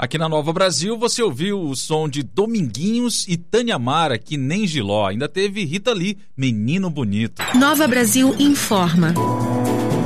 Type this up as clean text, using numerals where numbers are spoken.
Aqui na Nova Brasil você ouviu o som de Dominguinhos e Tânia Mara, Que Nem Giló. Ainda teve Rita Lee, Menino Bonito. Nova Brasil informa.